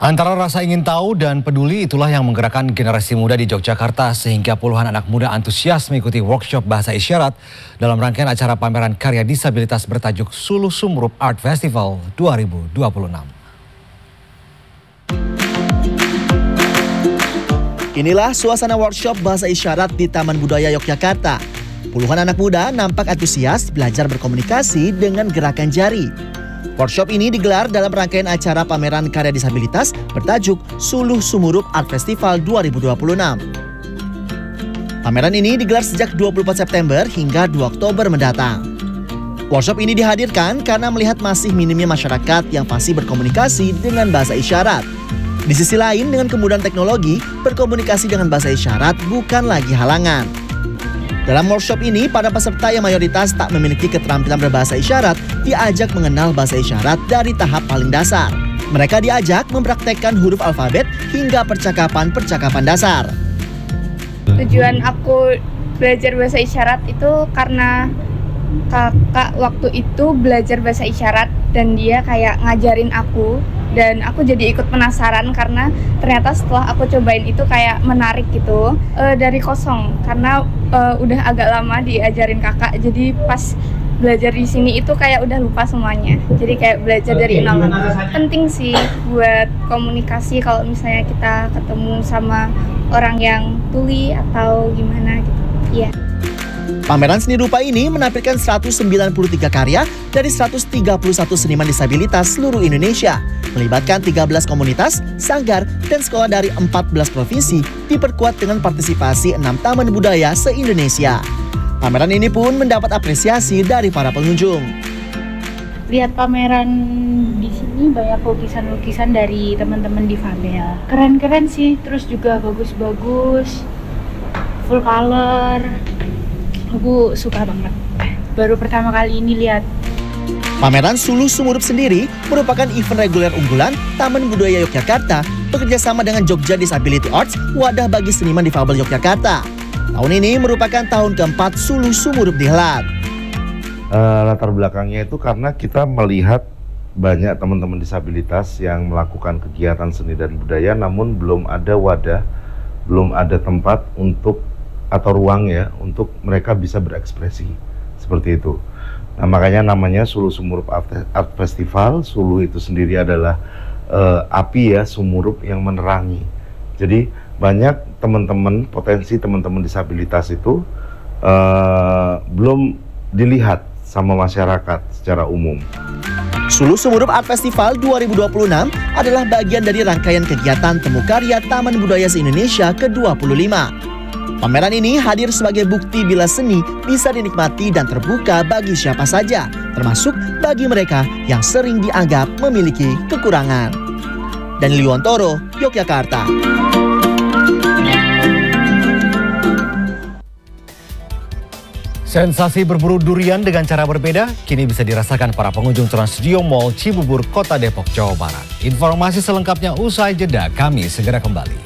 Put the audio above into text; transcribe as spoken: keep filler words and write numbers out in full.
Antara rasa ingin tahu dan peduli itulah yang menggerakkan generasi muda di Yogyakarta sehingga puluhan anak muda antusias mengikuti workshop bahasa isyarat dalam rangkaian acara pameran karya disabilitas bertajuk Suluh Sumurup Art Festival dua ribu dua puluh enam. Inilah suasana workshop bahasa isyarat di Taman Budaya Yogyakarta. Puluhan anak muda nampak antusias belajar berkomunikasi dengan gerakan jari. Workshop ini digelar dalam rangkaian acara pameran karya disabilitas bertajuk Suluh Sumurup Art Festival dua ribu dua puluh enam. Pameran ini digelar sejak dua puluh empat September hingga dua Oktober mendatang. Workshop ini dihadirkan karena melihat masih minimnya masyarakat yang fasih berkomunikasi dengan bahasa isyarat. Di sisi lain, dengan kemudahan teknologi, berkomunikasi dengan bahasa isyarat bukan lagi halangan. Dalam workshop ini, para peserta yang mayoritas tak memiliki keterampilan berbahasa isyarat diajak mengenal bahasa isyarat dari tahap paling dasar. Mereka diajak mempraktekkan huruf alfabet hingga percakapan-percakapan dasar. Tujuan aku belajar bahasa isyarat itu karena kakak waktu itu belajar bahasa isyarat dan dia kayak ngajarin aku. Dan aku jadi ikut penasaran karena ternyata setelah aku cobain itu kayak menarik gitu e, dari kosong karena e, udah agak lama diajarin kakak, jadi pas belajar di sini itu kayak udah lupa semuanya, jadi kayak belajar dari nol. Penting sih buat komunikasi kalau misalnya kita ketemu sama orang yang tuli atau gimana gitu. Iya. Pameran seni rupa ini menampilkan seratus sembilan puluh tiga karya dari seratus tiga puluh satu seniman disabilitas seluruh Indonesia, melibatkan tiga belas komunitas, sanggar, dan sekolah dari empat belas provinsi, diperkuat dengan partisipasi enam taman budaya se-Indonesia. Pameran ini pun mendapat apresiasi dari para pengunjung. Lihat pameran di sini banyak lukisan-lukisan dari teman-teman difabel. Keren-keren sih, terus juga bagus-bagus, full color. Aku suka banget. Baru pertama kali ini lihat. Pameran Suluh Sumurup sendiri merupakan event reguler unggulan Taman Budaya Yogyakarta bekerjasama dengan Jogja Disability Arts, wadah bagi seniman difabel Yogyakarta. Tahun ini merupakan tahun keempat Suluh Sumurup dihelat. Uh, latar belakangnya itu karena kita melihat banyak teman-teman disabilitas yang melakukan kegiatan seni dan budaya, namun belum ada wadah, belum ada tempat untuk atau ruang ya untuk mereka bisa berekspresi seperti itu. Nah, makanya namanya Suluh Sumurup Art Festival. Suluh itu sendiri adalah uh, api ya, sumurup yang menerangi. Jadi banyak teman-teman, potensi teman-teman disabilitas itu uh, belum dilihat sama masyarakat secara umum. Suluh Sumurup Art Festival dua ribu dua puluh enam adalah bagian dari rangkaian kegiatan Temu Karya Taman Budaya se-Indonesia ke dua puluh lima. Pameran ini hadir sebagai bukti bila seni bisa dinikmati dan terbuka bagi siapa saja, termasuk bagi mereka yang sering dianggap memiliki kekurangan. Daniel Yuwantoro, Yogyakarta. Sensasi berburu durian dengan cara berbeda kini bisa dirasakan para pengunjung Trans Studio Mall Cibubur, Kota Depok, Jawa Barat. Informasi selengkapnya usai jeda, kami segera kembali.